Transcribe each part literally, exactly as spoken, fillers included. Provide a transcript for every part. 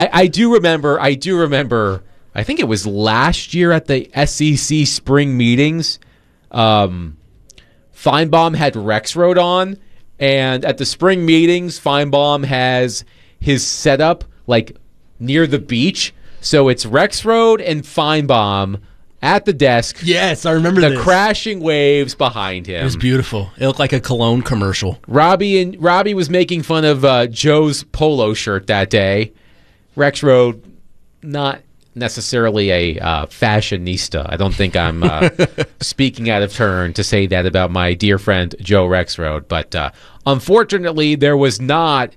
I, I do remember, I do remember, I think it was last year at the S E C spring meetings, um, Feinbaum had Rexroad on, and at the spring meetings, Feinbaum has his setup like near the beach. So it's Rexroad and Feinbaum at the desk. Yes, I remember the this. crashing waves behind him. It was beautiful. It looked like a cologne commercial. Robbie and Robbie was making fun of uh, Joe's polo shirt that day. Rexroad, not necessarily a uh, fashionista. I don't think I'm uh, speaking out of turn to say that about my dear friend Joe Rexroad. But uh, unfortunately, there was not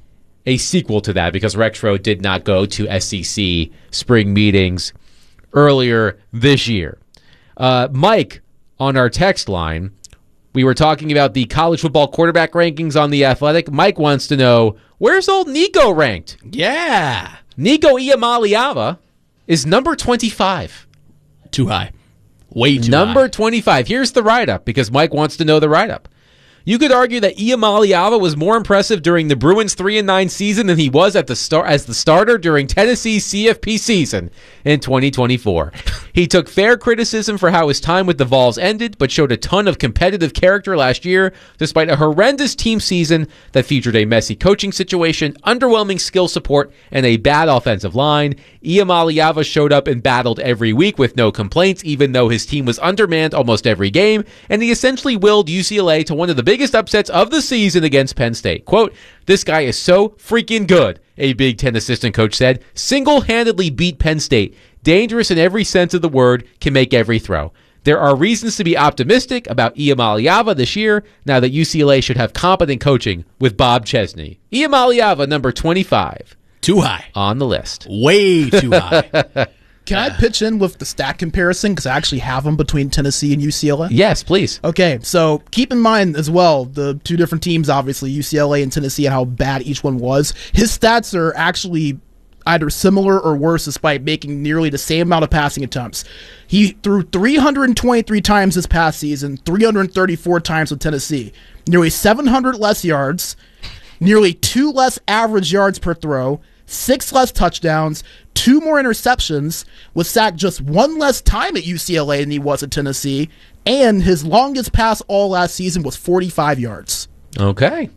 a sequel to that because Rexroad did not go to S E C spring meetings earlier this year. Uh, Mike, on our text line, we were talking about the college football quarterback rankings on The Athletic. Mike wants to know, where's old Nico ranked? Yeah. Nico Iamaleava is number twenty-five. Too high. Way too number high. Number twenty-five. Here's the write-up, because Mike wants to know the write-up. You could argue that Iamaleava was more impressive during the Bruins three and nine season than he was at the star- as the starter during Tennessee's C F P season in twenty twenty-four. He took fair criticism for how his time with the Vols ended, but showed a ton of competitive character last year, despite a horrendous team season that featured a messy coaching situation, underwhelming skill support, and a bad offensive line. Iamaleava showed up and battled every week with no complaints, even though his team was undermanned almost every game, and he essentially willed U C L A to one of the biggest upsets of the season against Penn State. Quote, "This guy is so freaking good," a Big Ten assistant coach said. "Single-handedly beat Penn State. Dangerous in every sense of the word, can make every throw. There are reasons to be optimistic about Iamaleava this year, now that U C L A should have competent coaching with Bob Chesney." Iamaleava, number twenty-five. Too high. On the list. Way too high. Can I pitch in with the stat comparison? Because I actually have them between Tennessee and U C L A. Yes, please. Okay, so keep in mind as well, the two different teams, obviously, U C L A and Tennessee, and how bad each one was. His stats are actually either similar or worse, despite making nearly the same amount of passing attempts. He threw three hundred twenty-three times this past season, three hundred thirty-four times with Tennessee. Nearly seven hundred less yards, nearly two less average yards per throw, six less touchdowns, two more interceptions, was sacked just one less time at U C L A than he was at Tennessee, and his longest pass all last season was forty-five yards. Okay.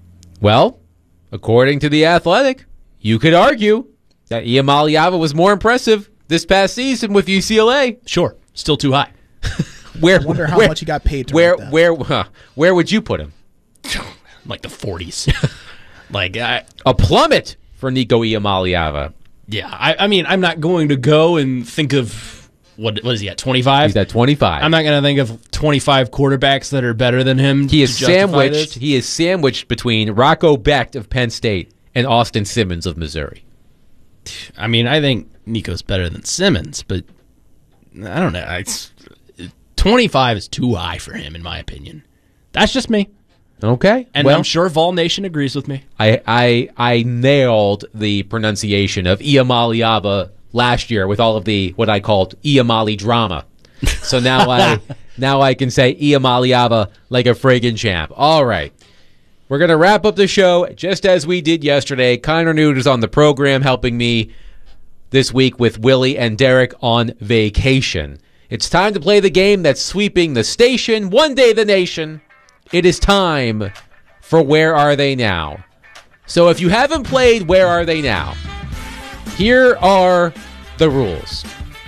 Well, according to The Athletic, you could argue that Iamaleava was more impressive this past season with U C L A. Sure. Still too high. Where, I wonder how where, much he got paid to where, write that. where, huh, where would you put him? Like the forties. Like, I, A plummet for Nico Iamaleava. yeah. I, I mean, I'm not going to go and think of, what, what is he at, twenty-five? He's at twenty-five. I'm not going to think of twenty-five quarterbacks that are better than him. He is to justify sandwiched. this. He is sandwiched between Rocco Becht of Penn State and Austin Simmons of Missouri. I mean, I think Nico's better than Simmons, but I don't know. It's, twenty-five is too high for him, in my opinion. That's just me. Okay. And well, I'm sure Vol Nation agrees with me. I, I I nailed the pronunciation of Iamaleava last year with all of the what I called Iamale drama. So now I now I can say Iamaleava like a friggin' champ. All right. We're going to wrap up the show just as we did yesterday. Connor Newt is on the program helping me this week with Willie and Derek on vacation. It's time to play the game that's sweeping the station, one day the nation. It is time for Where Are They Now? So if you haven't played Where Are They Now, here are the rules.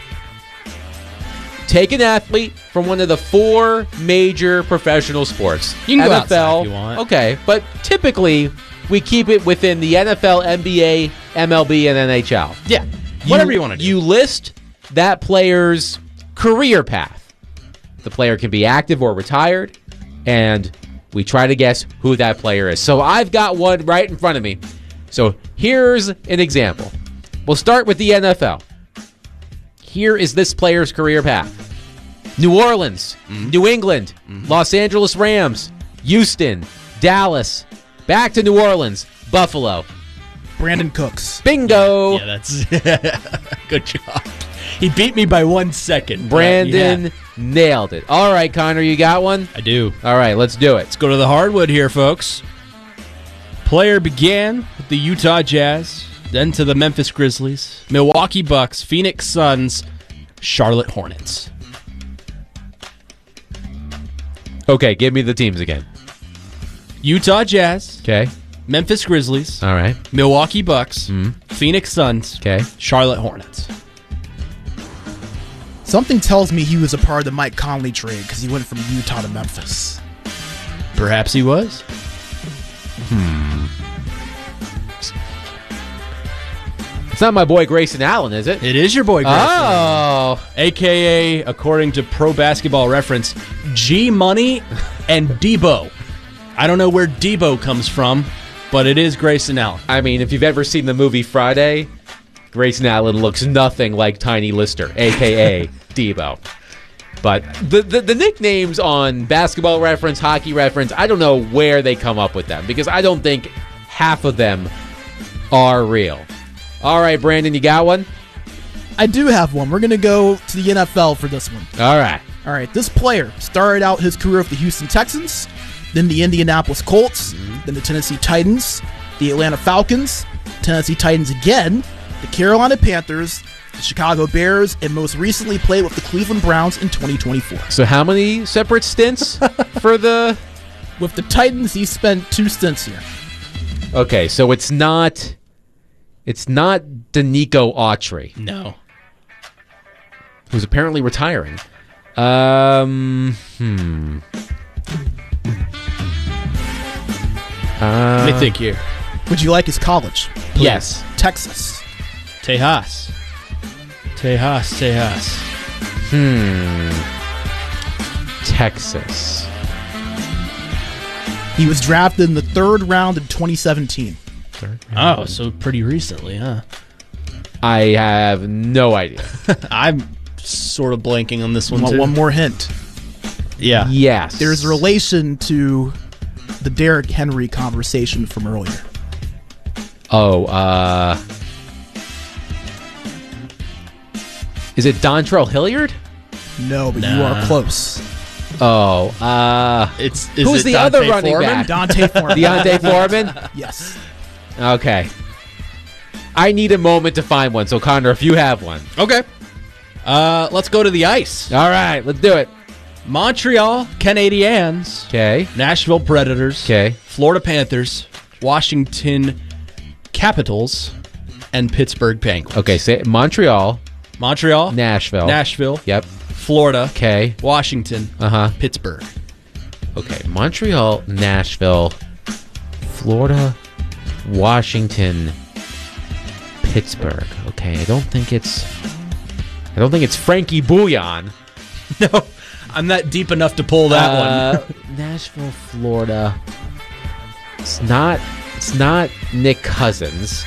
Take an athlete from one of the four major professional sports. You can go N F L, outside if you want. Okay, but typically we keep it within the N F L, N B A, M L B, and N H L. Yeah. Whatever you want to do. You list that player's career path. The player can be active or retired, and we try to guess who that player is. So I've got one right in front of me. So here's an example. We'll start with the N F L. Here is this player's career path. New Orleans, mm-hmm. New England, mm-hmm. Los Angeles Rams, Houston, Dallas, back to New Orleans, Buffalo. Brandon Cooks. Bingo. Yeah, that's good job. He beat me by one second. Brandon Yeah. nailed it. All right, Connor, you got one? I do. All right, let's do it. Let's go to the hardwood here, folks. Player began with the Utah Jazz, Then to the Memphis Grizzlies, Milwaukee Bucks, Phoenix Suns, Charlotte Hornets. Okay, give me the teams again. Utah Jazz, Okay. Memphis Grizzlies, All right. Milwaukee Bucks, Phoenix Suns, Okay. Charlotte Hornets. Something tells me he was a part of the Mike Conley trade because he went from Utah to Memphis. Perhaps he was. It's not my boy Grayson Allen, is it? It is your boy Grayson. Oh. A K A, according to Pro Basketball Reference, G Money and Debo. I don't know where Debo comes from, but it is Grayson Allen. I mean, if you've ever seen the movie Friday, Grayson Allen looks nothing like Tiny Lister, a k a. Debo. But the, the the nicknames on Basketball Reference, Hockey Reference, I don't know where they come up with them because I don't think half of them are real. All right, Brandon, you got one? I do have one. We're going to go to the N F L for this one. All right. All right, this player started out his career with the Houston Texans, then the Indianapolis Colts, then the Tennessee Titans, the Atlanta Falcons, Tennessee Titans again, the Carolina Panthers, the Chicago Bears, and most recently played with the Cleveland Browns in twenty twenty-four. So how many separate stints for the... With the Titans, he spent two stints here. Okay, so it's not... It's not Danico Autry, No. who's apparently retiring. Um, hmm. Uh, Let me think here. Would you like his college? Yes. Texas. Tejas. Tejas, Tejas. Hmm. Texas. He was drafted in the third round in twenty seventeen. Oh, so pretty recently, huh? I have no idea. I'm sort of blanking on this one, Want too. one more hint. Yeah. Yes. There's a relation to the Derrick Henry conversation from earlier. Oh, uh... Is it Dontrell Hilliard? No, but you Nah. are close. Oh, uh... It's is Who's it the Dante other running Foreman? back? Dante Foreman. Deontay Foreman? Yes. Okay. I need a moment to find one, so Connor, if you have one. Okay. Uh, let's go to the ice. All right, let's do it. Montreal Canadiens, Okay. Nashville Predators, Okay. Florida Panthers, Washington Capitals, and Pittsburgh Penguins. Okay, say Montreal, Montreal, Nashville. Nashville, Yep. Florida, Okay. Washington, Uh-huh. Pittsburgh. Okay, Montreal, Nashville, Florida, Washington, Pittsburgh. Okay, I don't think it's I don't think it's Frankie Bouillon. No, I'm not deep enough to pull that Uh, one. Nashville, Florida. It's not it's not Nick Cousins.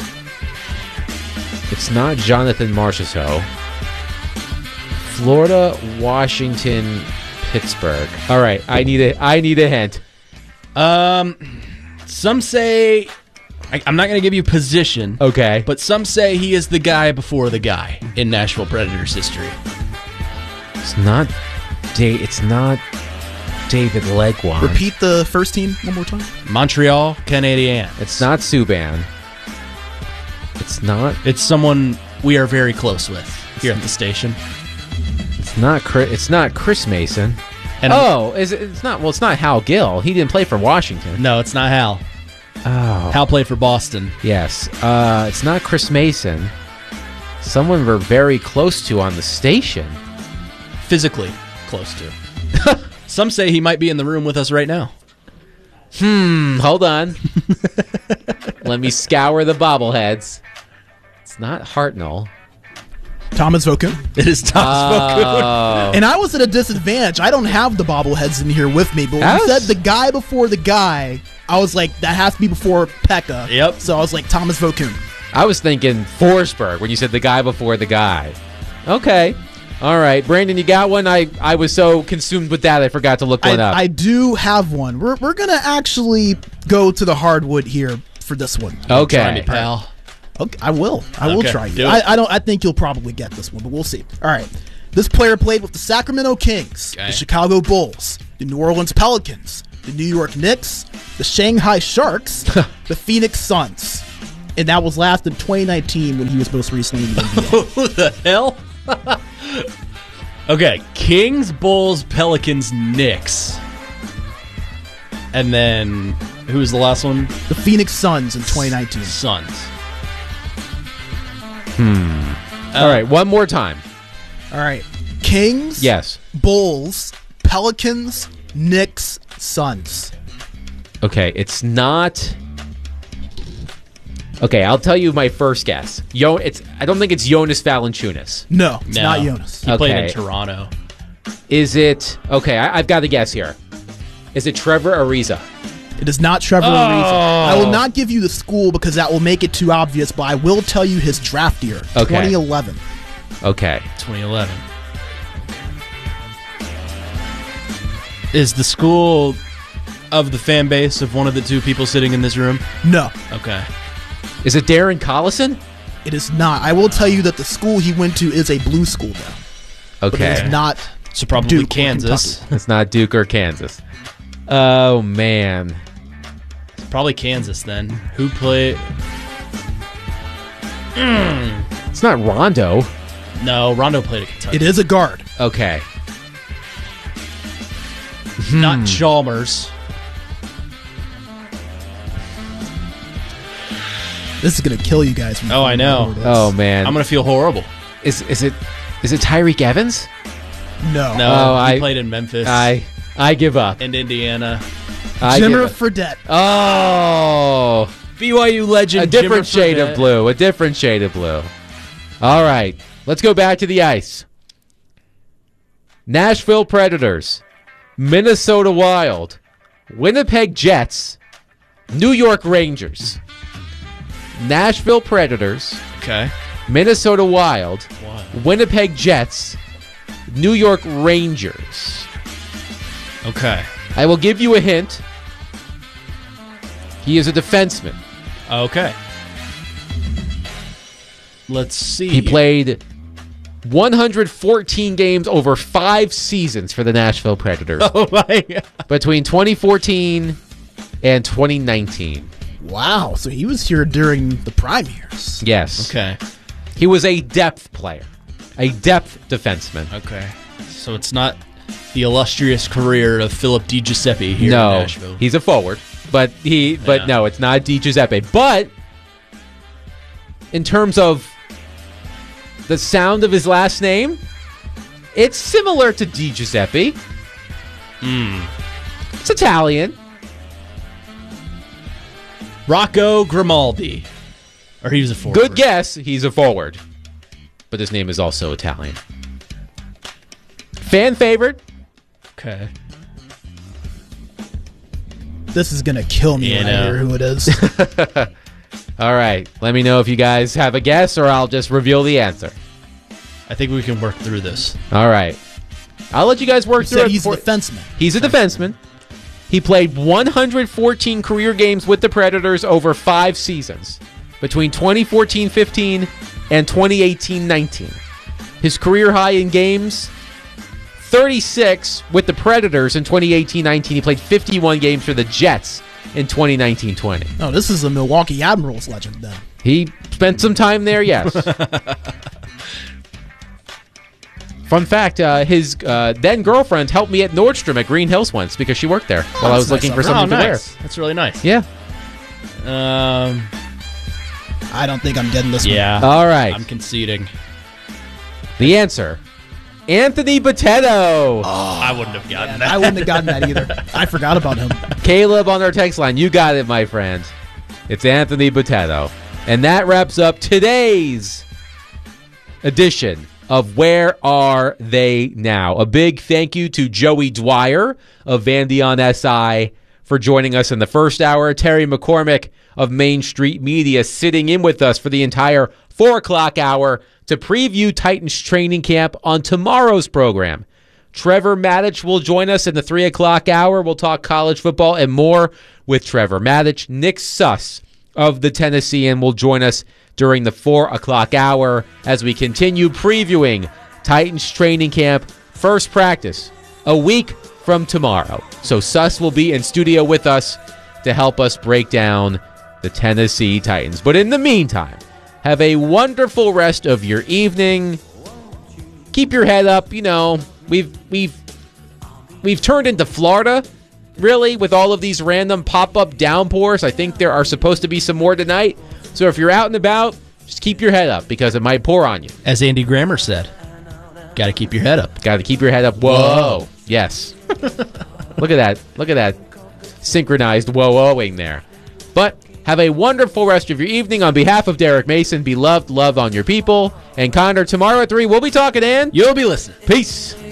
It's not Jonathan Marchessault. Florida, Washington, Pittsburgh. All right, I need a I need a hint. Um, some say I, I'm not going to give you position, Okay. but some say he is the guy before the guy in Nashville Predators history. It's not Da- it's not David Legwand. Repeat the first team one more time. Montreal Canadiens. It's not Subban. It's not It's someone we are very close with here at the station. it's not Chris, it's not Chris Mason. And Oh, is it, it's not well it's not Hal Gill. He didn't play for Washington. no, it's not Hal. Oh. Hal played for Boston. Yes. Uh, it's not Chris Mason. Someone we're very close to on the station. Physically close to. Some say he might be in the room with us right now. Hmm, hold on. Let me scour the bobbleheads. It's not Hartnell. Thomas Vokoun. It is Thomas Vokoun. Oh. And I was at a disadvantage. I don't have the bobbleheads in here with me, but when That you was- said the guy before the guy, I was like, that has to be before Pekka. Yep. So I was like, Thomas Vokoun. I was thinking Forsberg when you said the guy before the guy. Okay. All right. Brandon, you got one? I, I was so consumed with that I forgot to look one up. I, I do have one. We're, we're going to actually go to the hardwood here for this one. okay. Try me, pal. Okay, I will. I will Okay, try you. do it. I, I don't. I think you'll probably get this one, but we'll see. All right. This player played with the Sacramento Kings, Okay. the Chicago Bulls, the New Orleans Pelicans, the New York Knicks, the Shanghai Sharks, the Phoenix Suns, and that was last in twenty nineteen when he was most recently in the N B A. Who the hell? Okay, Kings, Bulls, Pelicans, Knicks. And then, who was the last one? The Phoenix Suns in twenty nineteen. Suns. All right, one more time. All right. Kings, Yes. Bulls, Pelicans, Knicks, Suns. Okay, it's not. Okay, I'll tell you my first guess. Yo, it's. I don't think it's Jonas Valanciunas. No, it's No. not Jonas. He played in Okay. Toronto. Is it? Okay, I, I've got a guess here. Is it Trevor Ariza? It is not Trevor Oh. Ariza. I will not give you the school because that will make it too obvious, but I will tell you his draft year, Okay. twenty eleven. Okay. twenty eleven. Is the school of the fan base of one of the two people sitting in this room? No, Okay. Is it Darren Collison? it is not. I will tell you that the school he went to is a blue school, though. But it Okay. is not. So probably Duke or Kansas. It's not Duke or Kansas. Oh man. Probably Kansas then. Who played? It's not Rondo. No, Rondo played at Kentucky. It is a guard. Okay. Not Chalmers. This is gonna kill you guys. when you Oh, I know. remember this. Oh man. I'm gonna feel horrible. Is is it is it Tyreek Evans? No. No, Oh, he I- played in Memphis I I give up. and Indiana. I Jimmer give up. Fredette. Oh, B Y U legend. a different Jimmer shade of Fredette. blue. A different shade of blue. All right, let's go back to the ice. Nashville Predators, Minnesota Wild, Winnipeg Jets, New York Rangers. Nashville Predators, Okay. Minnesota Wild, Wow. Winnipeg Jets, New York Rangers. Okay. I will give you a hint. He is a defenseman. Okay. Let's see. He played one hundred fourteen games over five seasons for the Nashville Predators Oh my God. between twenty fourteen and twenty nineteen. Wow. So he was here during the prime years. Yes. Okay. He was a depth player, a depth defenseman. Okay. So it's not the illustrious career of Philip DiGiuseppe here in No, Nashville. he's a forward, but he, but Yeah. no, it's not Di Giuseppe. But in terms of the sound of his last name, it's similar to Di Giuseppe. Hmm. It's Italian. Rocco Grimaldi. Or he was a forward. Good guess. He's a forward, but his name is also Italian. Fan favorite. Okay. This is gonna kill me You when I know. hear who it is. All right. Let me know if you guys have a guess, or I'll just reveal the answer. I think we can work through this. All right. I'll let you guys work You through said it. he's a before- defenseman. He's a defenseman. He played one hundred fourteen career games with the Predators over five seasons between twenty fourteen fifteen and twenty eighteen nineteen. His career high in games, thirty-six with the Predators in twenty eighteen nineteen. He played fifty-one games for the Jets in twenty nineteen twenty. No, this is a Milwaukee Admirals legend then. He spent some time there, yes. Fun fact, uh, his uh, then girlfriend helped me at Nordstrom at Green Hills once because she worked there while I was that's nice looking of for her. something oh, to wear. nice. That's really nice. Yeah. Um. I don't think I'm getting this one. Yeah. All right. I'm conceding. The answer, Anthony Boteto. I wouldn't have gotten that. I wouldn't have gotten that either. I forgot about him. Caleb on our text line. You got it, my friend. It's Anthony Boteto. And that wraps up today's edition of Where Are They Now? A big thank you to Joey Dwyer of Vandion S I for joining us in the first hour. Terry McCormick of Main Street Media sitting in with us for the entire four o'clock hour to preview Titans training camp on tomorrow's program. Trevor Maddich will join us in the three o'clock hour. We'll talk college football and more with Trevor Maddich. Nick Suss of the Tennessean will join us during the four o'clock hour as we continue previewing Titans training camp. First practice a week from tomorrow. So Suss will be in studio with us to help us break down the Tennessee Titans. But in the meantime, have a wonderful rest of your evening. Keep your head up. You know, we've we've we've turned into Florida, really, with all of these random pop-up downpours. I think there are supposed to be some more tonight. So if you're out and about, just keep your head up because it might pour on you. As Andy Grammer said, got to keep your head up. Got to keep your head up. Whoa. Whoa. Yes. Look at that. Look at that synchronized whoa-ohing there. But have a wonderful rest of your evening. On behalf of Derek Mason, be loved, loved on your people. And Connor, tomorrow at three, we'll be talking, and You'll be listening. peace.